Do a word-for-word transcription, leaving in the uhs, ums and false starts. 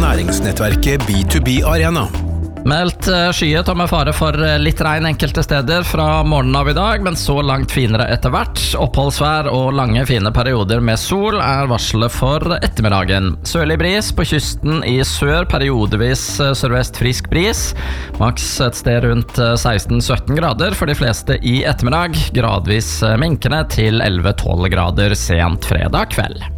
næringsnettverket B to B Arena. Meldt skyet og med fare for litt regn enkelte steder fra morgenen av i dag, men så langt finere etter hvert. Oppholdsvær og lange fine perioder med sol er varslet for ettermiddagen. Sørlig bris på kysten i sør, periodevis sørvest frisk bris. Maks et sted rundt seksten til sytten grader for de fleste i ettermiddag. Gradvis minkende til elleve til tolv grader sent fredag kveld.